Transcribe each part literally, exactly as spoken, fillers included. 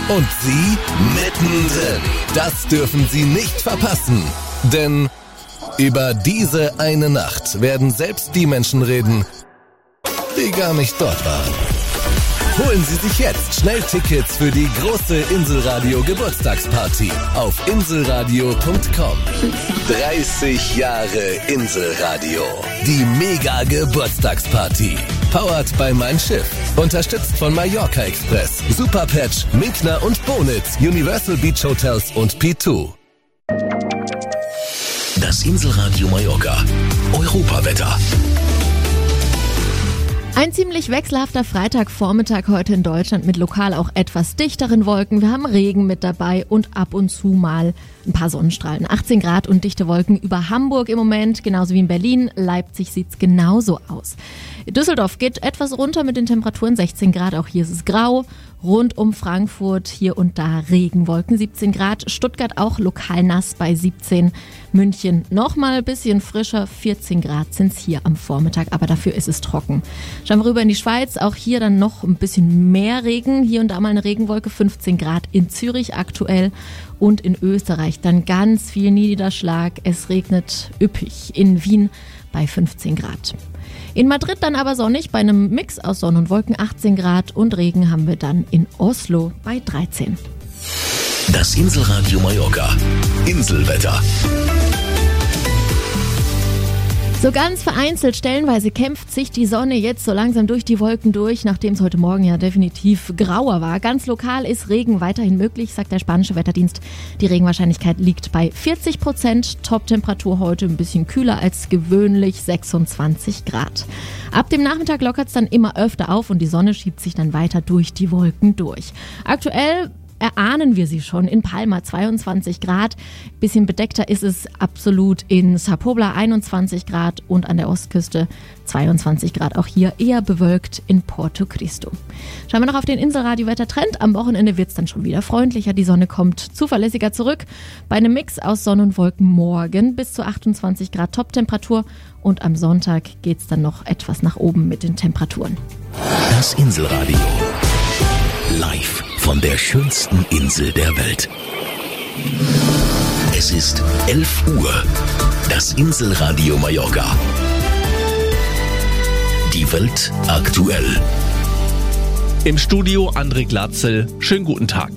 Und Sie mittendrin. Das dürfen Sie nicht verpassen. Denn über diese eine Nacht werden selbst die Menschen reden, die gar nicht dort waren. Holen Sie sich jetzt schnell Tickets für die große Inselradio Geburtstagsparty auf inselradio punkt com. dreißig Jahre Inselradio. Die Mega Geburtstagsparty. Powered by Mein Schiff. Unterstützt von Mallorca Express, Superpatch, Minkner und Bonitz, Universal Beach Hotels und P zwei. Das Inselradio Mallorca. Europawetter. Ein ziemlich wechselhafter Freitagvormittag heute in Deutschland mit lokal auch etwas dichteren Wolken. Wir haben Regen mit dabei und ab und zu mal ein paar Sonnenstrahlen. achtzehn Grad und dichte Wolken über Hamburg im Moment, genauso wie in Berlin. Leipzig sieht's genauso aus. Düsseldorf geht etwas runter mit den Temperaturen, sechzehn Grad, auch hier ist es grau. Rund um Frankfurt hier und da Regenwolken, siebzehn Grad. Stuttgart auch lokal nass bei siebzehn. München nochmal ein bisschen frischer, vierzehn Grad sind's hier am Vormittag, aber dafür ist es trocken. Schauen wir rüber in die Schweiz, auch hier dann noch ein bisschen mehr Regen. Hier und da mal eine Regenwolke, fünfzehn Grad in Zürich aktuell. Und in Österreich dann ganz viel Niederschlag. Es regnet üppig in Wien bei fünfzehn Grad. In Madrid dann aber sonnig bei einem Mix aus Sonne und Wolken, achtzehn Grad, und Regen haben wir dann in Oslo bei dreizehn. Das Inselradio Mallorca. Inselwetter. So ganz vereinzelt, stellenweise kämpft sich die Sonne jetzt so langsam durch die Wolken durch, nachdem es heute Morgen ja definitiv grauer war. Ganz lokal ist Regen weiterhin möglich, sagt der spanische Wetterdienst. Die Regenwahrscheinlichkeit liegt bei vierzig Prozent. Toptemperatur heute ein bisschen kühler als gewöhnlich, sechsundzwanzig Grad. Ab dem Nachmittag lockert es dann immer öfter auf und die Sonne schiebt sich dann weiter durch die Wolken durch. Aktuell erahnen wir sie schon in Palma, zweiundzwanzig Grad. Bisschen bedeckter ist es absolut in Sa Pobla, einundzwanzig Grad, und an der Ostküste zweiundzwanzig Grad. Auch hier eher bewölkt in Porto Cristo. Schauen wir noch auf den Inselradio-Wettertrend. Am Wochenende wird es dann schon wieder freundlicher. Die Sonne kommt zuverlässiger zurück. Bei einem Mix aus Sonne und Wolken morgen bis zu achtundzwanzig Grad Toptemperatur. Und am Sonntag geht es dann noch etwas nach oben mit den Temperaturen. Das Inselradio. Live von der schönsten Insel der Welt. Es ist elf Uhr. Das Inselradio Mallorca. Die Welt aktuell. Im Studio André Glatzel. Schönen guten Tag.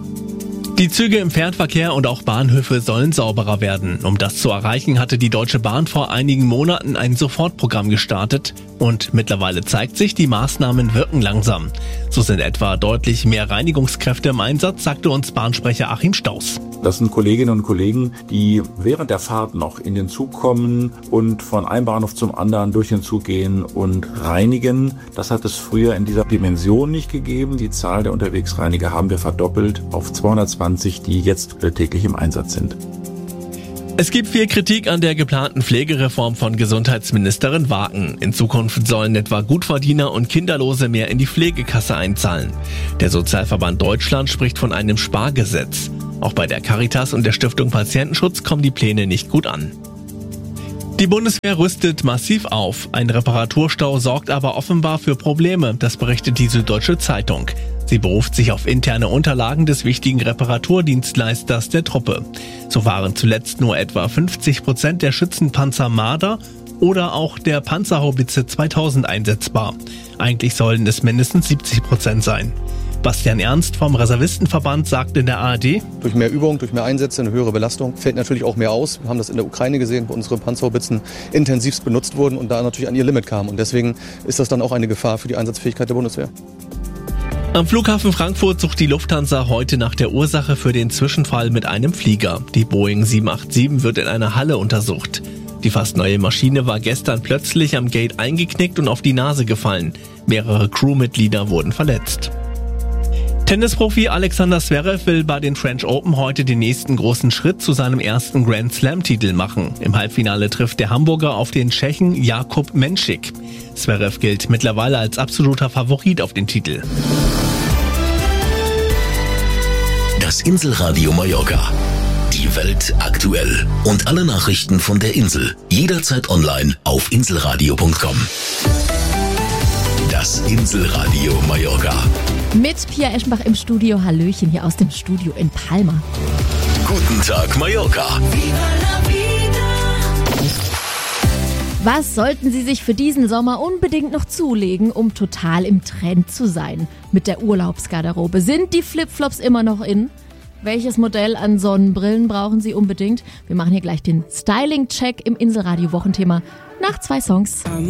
Die Züge im Fernverkehr und auch Bahnhöfe sollen sauberer werden. Um das zu erreichen, hatte die Deutsche Bahn vor einigen Monaten ein Sofortprogramm gestartet. Und mittlerweile zeigt sich, die Maßnahmen wirken langsam. So sind etwa deutlich mehr Reinigungskräfte im Einsatz, sagte uns Bahnsprecher Achim Staus. Das sind Kolleginnen und Kollegen, die während der Fahrt noch in den Zug kommen und von einem Bahnhof zum anderen durch den Zug gehen und reinigen. Das hat es früher in dieser Dimension nicht gegeben. Die Zahl der Unterwegsreiniger haben wir verdoppelt auf zweihundertzwanzig, die jetzt täglich im Einsatz sind. Es gibt viel Kritik an der geplanten Pflegereform von Gesundheitsministerin Waken. In Zukunft sollen etwa Gutverdiener und Kinderlose mehr in die Pflegekasse einzahlen. Der Sozialverband Deutschland spricht von einem Spargesetz. Auch bei der Caritas und der Stiftung Patientenschutz kommen die Pläne nicht gut an. Die Bundeswehr rüstet massiv auf. Ein Reparaturstau sorgt aber offenbar für Probleme, das berichtet die Süddeutsche Zeitung. Sie beruft sich auf interne Unterlagen des wichtigen Reparaturdienstleisters der Truppe. So waren zuletzt nur etwa fünfzig Prozent der Schützenpanzer Marder oder auch der Panzerhaubitze zweitausend einsetzbar. Eigentlich sollen es mindestens siebzig Prozent sein. Bastian Ernst vom Reservistenverband sagt in der A R D: Durch mehr Übung, durch mehr Einsätze, eine höhere Belastung fällt natürlich auch mehr aus. Wir haben das in der Ukraine gesehen, wo unsere Panzerhaubitzen intensivst benutzt wurden und da natürlich an ihr Limit kamen. Und deswegen ist das dann auch eine Gefahr für die Einsatzfähigkeit der Bundeswehr. Am Flughafen Frankfurt sucht die Lufthansa heute nach der Ursache für den Zwischenfall mit einem Flieger. Die Boeing sieben acht sieben wird in einer Halle untersucht. Die fast neue Maschine war gestern plötzlich am Gate eingeknickt und auf die Nase gefallen. Mehrere Crewmitglieder wurden verletzt. Tennisprofi Alexander Zverev will bei den French Open heute den nächsten großen Schritt zu seinem ersten Grand Slam-Titel machen. Im Halbfinale trifft der Hamburger auf den Tschechen Jakub Menšík. Zverev gilt mittlerweile als absoluter Favorit auf den Titel. Das Inselradio Mallorca. Die Welt aktuell. Und alle Nachrichten von der Insel. Jederzeit online auf inselradio punkt com. Das Inselradio Mallorca. Mit Pia Eschenbach im Studio. Hallöchen hier aus dem Studio in Palma. Guten Tag, Mallorca. Was sollten Sie sich für diesen Sommer unbedingt noch zulegen, um total im Trend zu sein? Mit der Urlaubsgarderobe. Sind die Flipflops immer noch in? Welches Modell an Sonnenbrillen brauchen Sie unbedingt? Wir machen hier gleich den Styling-Check im Inselradio-Wochenthema nach zwei Songs.